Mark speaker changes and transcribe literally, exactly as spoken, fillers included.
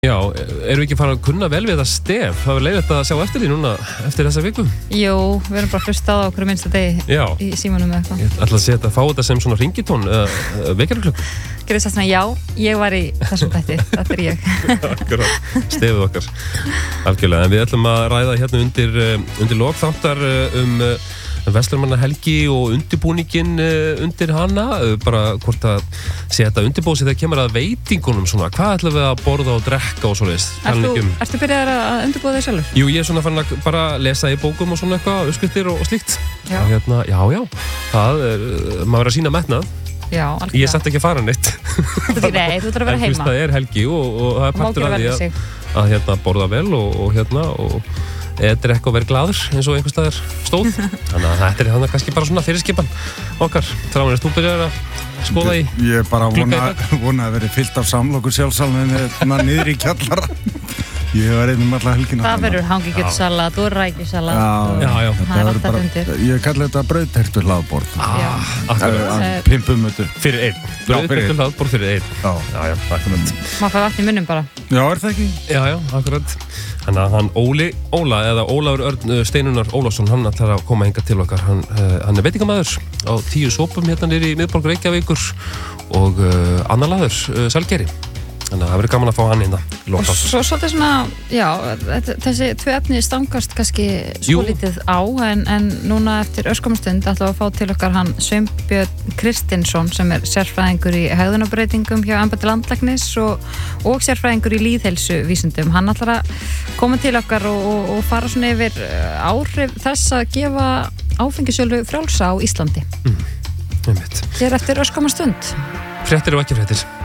Speaker 1: Já, erum við ekki fara að kunna vel við þetta stef? Það var leiðilegt að sjá eftir því núna, eftir þessa viku.
Speaker 2: Jú, við erum bara hlustað á okkur minnsta degi
Speaker 1: Já.
Speaker 2: í símanum eða eitthvað.
Speaker 1: Ég ætla að setja að fá þetta sem svona ringitón, eða vekjarklukku.
Speaker 2: Gerist það svona, já, ég var í þessum þætti, þetta er ég.
Speaker 1: Akkurat, stefið okkar. Algjörlega, en við ætlum að ræða hérna undir, undir lokþáttar um Vestlunarmannahelgi og undirbúningin undir hana, bara hvort að sé þetta undirbúið sig þegar kemur að veitingunum svona, hvað ætlum við að borða og drekka og svoleiðis.
Speaker 2: Ertu, ertu byrjaðar að undirbúið þig sjálfur?
Speaker 1: Jú, ég er svona farin að bara lesa í bókum og svona eitthvað, uppskriftir og, og slíkt.
Speaker 2: Já.
Speaker 1: Og hérna, já, já, það er, maður er að sína metnað.
Speaker 2: Já, algjörlega.
Speaker 1: Ég er satt ekki að fara neitt.
Speaker 2: Þú þarf nei, þú þarf að vera heima.
Speaker 1: En það er helgi og, og það er partur af því að, að hérna borða vel og, og hérna og eða drekka og vera glaður eins og einhvers staðar stóð. Þannig að þetta er þannig kannski bara svona fyrirskipan okkar. Þráin, erst þú byrjar að skoða í?
Speaker 3: Ég er bara vona, vona að vera fyllt af samlokur sjálfsalminu niður í kjallara. Ég var einum alla helgina.
Speaker 2: Það verður hangikjötsalat og rækjusalat.
Speaker 1: Já, já, já.
Speaker 2: Það er alltaf undir.
Speaker 3: Ég kalli þetta brauðtertu hlaðborð.
Speaker 1: Ah, akkurat.
Speaker 3: Pimpum þetta.
Speaker 1: Fyrir einn. Brauðtertu hlaðborð fyrir einn.
Speaker 3: Já,
Speaker 1: já, já, akkurat.
Speaker 2: Maður fær vatn í munnum bara.
Speaker 3: Já, er það ekki?
Speaker 1: Já, já, akkurat. Þannig að hann Óli Óla, eða Ólafur Örn Steinunar Ólafsson, hann ætlar að koma hingað til okkar. Hann, uh, hann er veitingamaður á tíu sopum hérna niðri í miðborg Reykjavíkur og uh, annar laður, uh, Salgeri. Þannig að það verður gaman að fá hann hérna í lok
Speaker 2: og
Speaker 1: þáttar.
Speaker 2: svo svolítið svona, já, þessi tvö efni stangast kannski svo lítið á en, en núna eftir örskamastund ætlum við að fá til okkar hann Sveinbjörn Kristinsson sem er sérfræðingur í hegðunarbreytingum hjá embætti landlæknis og, og sérfræðingur í lýðheilsuvísindum. Hann ætlar að koma til okkar og, og, og fara svona yfir áhrif þess að gefa áfengissölu frjálsa á Íslandi.
Speaker 1: Mm, einmitt.
Speaker 2: Hér eftir örskamastund.
Speaker 1: Fréttir og ekki fréttir.